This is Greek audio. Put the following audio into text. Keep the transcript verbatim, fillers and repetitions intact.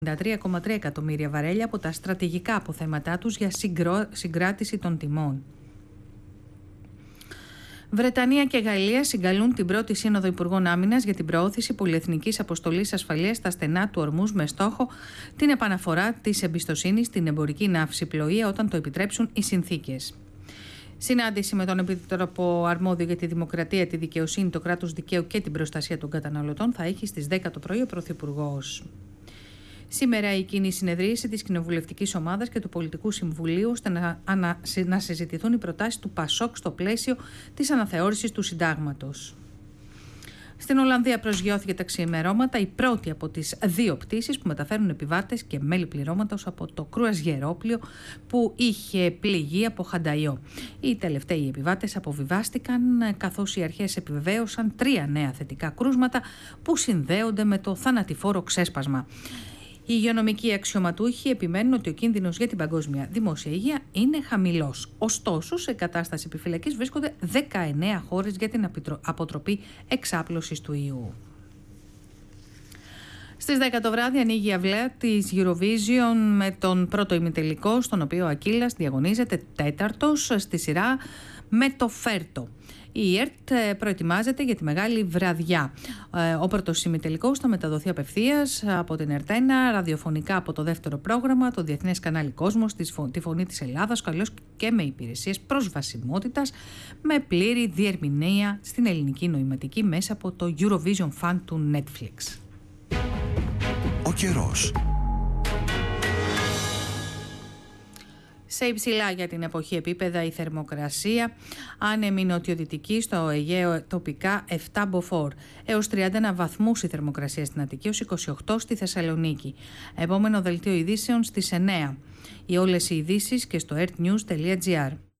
τρία κόμμα τρία εκατομμύρια βαρέλια από τα στρατηγικά αποθέματά τους για συγκρό... συγκράτηση των τιμών. Βρετανία και Γαλλία συγκαλούν την πρώτη Σύνοδο Υπουργών Άμυνας για την προώθηση πολυεθνικής αποστολής ασφαλείας στα στενά του Ορμούζ με στόχο την επαναφορά της εμπιστοσύνης στην εμπορική ναυσιπλοεία όταν το επιτρέψουν οι συνθήκες. Συνάντηση με τον Επίτροπο Αρμόδιο για τη Δημοκρατία, τη Δικαιοσύνη, το κράτος δικαίου και την προστασία των καταναλωτών θα έχει στις δέκα το πρωί ο Πρωθυπουργός. Σήμερα η κοινή συνεδρίαση της Κοινοβουλευτικής Ομάδας και του Πολιτικού Συμβουλίου ώστε να, ανα, να συζητηθούν οι προτάσεις του ΠΑΣΟΚ στο πλαίσιο της αναθεώρησης του Συντάγματος. Στην Ολλανδία προσγειώθηκε τα ξημερώματα η πρώτη από τις δύο πτήσεις που μεταφέρουν επιβάτες και μέλη πληρώματος από το κρουαζιερόπλιο που είχε πληγεί από χανταϊό. Οι τελευταίοι επιβάτες αποβιβάστηκαν καθώς οι αρχές επιβεβαίωσαν τρία νέα θετικά κρούσματα που συνδέονται με το θανατηφόρο ξέσπασμα. Οι υγειονομικοί αξιωματούχοι επιμένουν ότι ο κίνδυνος για την παγκόσμια δημόσια υγεία είναι χαμηλός. Ωστόσο, σε κατάσταση επιφυλακής βρίσκονται δεκαεννέα χώρες για την αποτροπή εξάπλωσης του ιού. Στις δέκα το βράδυ ανοίγει η αυλαία της Eurovision με τον πρώτο ημιτελικό, στον οποίο ο Ακύλας διαγωνίζεται τέταρτος στη σειρά με το Φέρτο. Η ΕΡΤ προετοιμάζεται για τη μεγάλη βραδιά. Ο πρώτος ημιτελικός θα μεταδοθεί απευθείας από την ΕΡΤ ένα, ραδιοφωνικά από το δεύτερο πρόγραμμα, το Διεθνές Κανάλι Κόσμος, τη Φωνή της Ελλάδας, καλώς και με υπηρεσίες προσβασιμότητας, με πλήρη διερμηνία στην ελληνική νοηματική μέσα από το Eurovision Fan του Netflix. Ο καιρός. Σε υψηλά για την εποχή επίπεδα η θερμοκρασία, άνεμη νοτιοδυτική στο Αιγαίο τοπικά επτά μποφόρ, έως τριάντα ένα βαθμούς η θερμοκρασία στην Αττική, έως είκοσι οκτώ στη Θεσσαλονίκη. Επόμενο δελτίο ειδήσεων στις εννέα. Οι όλες οι ειδήσεις και στο ερτ νιους τελεία τζι άρ.